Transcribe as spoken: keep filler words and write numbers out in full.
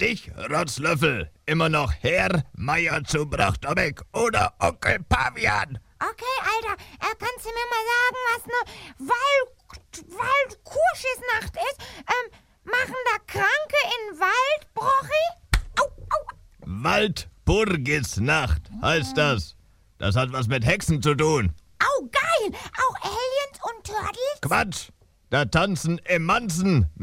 dich, Rotzlöffel, immer noch Herr Meier zu Brachtobeck oder Onkel Pavian? Okay, Alter, äh, kannst du mir mal sagen, was eine Wald, Waldkurschiesnacht ist? Ähm, machen da Kranke in Wald, Brochi? Au, au. Waldburgisnacht heißt das. Das hat was mit Hexen zu tun. Au, geil! Auch Aliens und Turtles? Quatsch! Da tanzen Emanzen